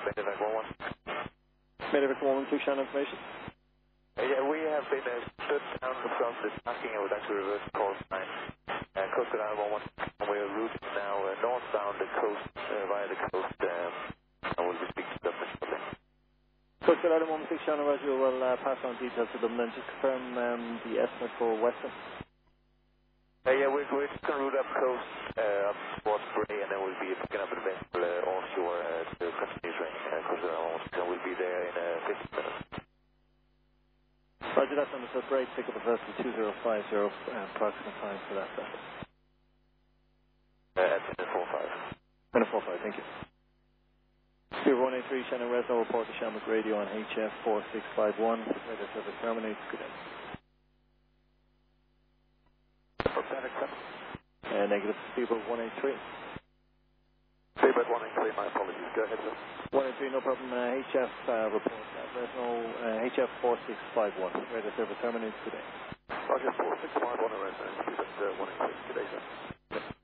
Medevac 1-1. Medevac 1-1, 2 channel information. Yeah, we have been stood down from the tracking and would actually reverse course 9. Coast Guard Island 1-1. And we are routing now northbound the coast, via the coast, and we'll be speaking to Dublin shortly. Coast Guard Island 1-6 channel, Roger, will pass on details to them. Then just confirm the estimate for Western. Yeah, we're just going to route up coast, up towards Bray, and then we'll be picking up an vessel offshore to continue training. Coast Guard Island 1-6, and we'll be there in 15 minutes. Roger, that's understood. Bray, pick up a vessel 2050, approximate time for that vessel. At minute 45. Minute 45, thank you. Spear 183, Shannon Resno, report to Shamrock Radio on HF 4651. Radio service terminates. Good day. Negative, Speedboat 183. Speedboat 183, my apologies. Go ahead, sir. 183, no problem. HF report. Resno, HF 4651. Radio service terminates. Good day. Roger, 4651 Resno. Speedboat 183. Good day, sir.